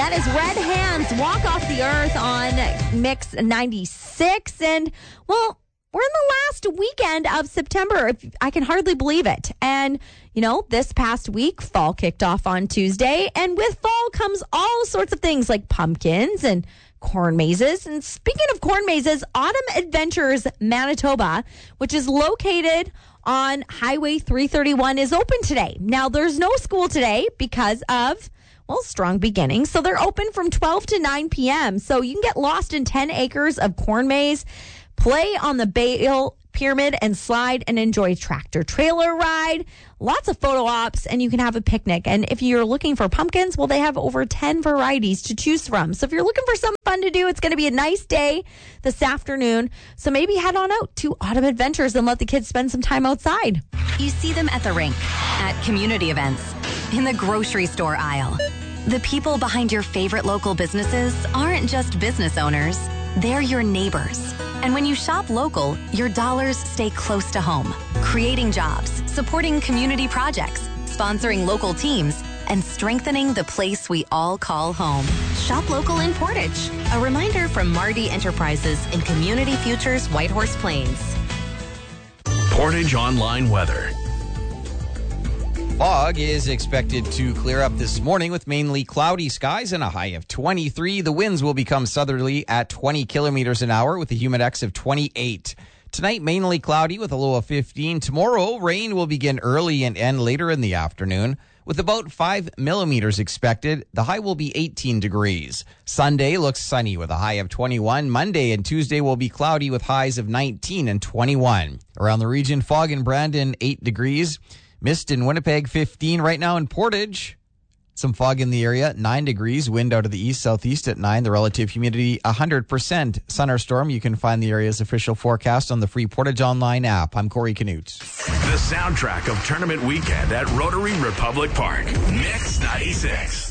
That is Red Hands, Walk Off the Earth on Mix 96. And, well, we're in the last weekend of September. I can hardly believe it. And, you know, this past week, fall kicked off on Tuesday. And with fall comes all sorts of things like pumpkins and corn mazes. And speaking of corn mazes, Autumn Adventures Manitoba, which is located on Highway 331, is open today. Now, there's no school today because of, well, strong beginnings. So they're open from 12 to 9 p.m. So you can get lost in 10 acres of corn maze, play on the Bale Pyramid and slide and enjoy tractor trailer ride, lots of photo ops, and you can have a picnic. And if you're looking for pumpkins, well, they have over 10 varieties to choose from. So if you're looking for something fun to do, it's going to be a nice day this afternoon. So maybe head on out to Autumn Adventures and let the kids spend some time outside. You see them at the rink, at community events, in the grocery store aisle. The people behind your favorite local businesses aren't just business owners, they're your neighbors. And when you shop local, your dollars stay close to home, creating jobs, supporting community projects, sponsoring local teams, and strengthening the place we all call home. Shop local in Portage. A reminder from Marty Enterprises in Community Futures Whitehorse Plains. Portage Online Weather. Fog is expected to clear up this morning with mainly cloudy skies and a high of 23. The winds will become southerly at 20 kilometers an hour with a humidex of 28. Tonight, mainly cloudy with a low of 15. Tomorrow, rain will begin early and end later in the afternoon with about 5 millimeters expected. The high will be 18 degrees. Sunday looks sunny with a high of 21. Monday and Tuesday will be cloudy with highs of 19 and 21. Around the region, fog in Brandon, 8 degrees. Mist in Winnipeg, 15 right now in Portage. Some fog in the area, 9 degrees. Wind out of the east-southeast at 9. The relative humidity, 100%. Sun or storm, you can find the area's official forecast on the free Portage Online app. I'm Corey Canute. The soundtrack of tournament weekend at Rotary Republic Park. Mix 96.